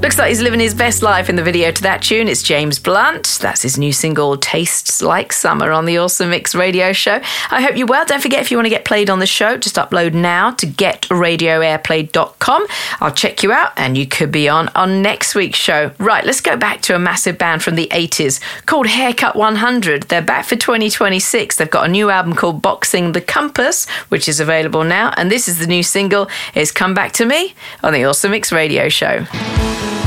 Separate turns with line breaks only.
Looks like he's living his best life in the video to that tune. It's James Blunt. That's his new single, Tastes Like Summer, on the Awesome Mix Radio Show. I hope you're well. Don't forget, if you want to get played on the show, just upload now to getradioairplay.com. I'll check you out and you could be on next week's show. Right, let's go back to a massive band from the 80s called Haircut 100. They're back for 2026. They've got a new album called Boxing the Compass, which is available now. And this is the new single. It's Come Back to Me on the Awesome Mix Radio Show.